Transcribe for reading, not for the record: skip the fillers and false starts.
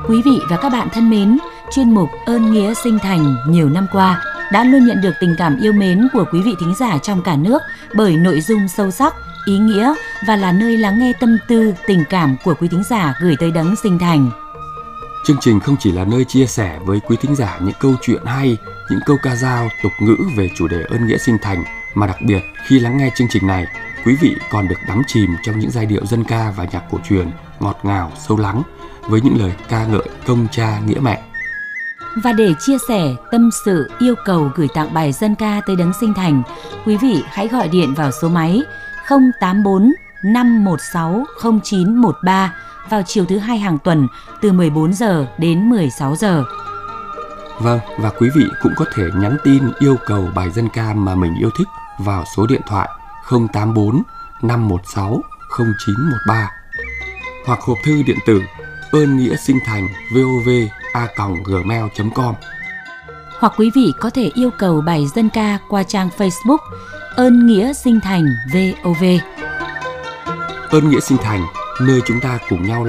Quý vị và các bạn thân mến, chuyên mục Ơn Nghĩa Sinh Thành nhiều năm qua đã luôn nhận được tình cảm yêu mến của quý vị thính giả trong cả nước bởi nội dung sâu sắc, ý nghĩa và là nơi lắng nghe tâm tư, tình cảm của quý thính giả gửi tới Đấng Sinh Thành. Chương trình không chỉ là nơi chia sẻ với quý thính giả những câu chuyện hay, những câu ca dao, tục ngữ về chủ đề ơn nghĩa sinh thành, mà đặc biệt khi lắng nghe chương trình này, quý vị còn được đắm chìm trong những giai điệu dân ca và nhạc cổ truyền ngọt ngào, sâu lắng với những lời ca ngợi công cha nghĩa mẹ. Và để chia sẻ, tâm sự, yêu cầu gửi tặng bài dân ca tới Đấng Sinh Thành, quý vị hãy gọi điện vào số máy 084 516 0913 vào chiều thứ Hai hàng tuần từ 14 giờ đến 16 giờ. Vâng, và quý vị cũng có thể nhắn tin yêu cầu bài dân ca mà mình yêu thích vào số điện thoại 084 516 0913 hoặc hộp thư điện tử ơn nghĩa sinh thành vov@gmail.com. Hoặc quý vị có thể yêu cầu bài dân ca qua trang Facebook Ơn Nghĩa Sinh Thành VOV. Ơn nghĩa sinh thành, nơi chúng ta cùng nhau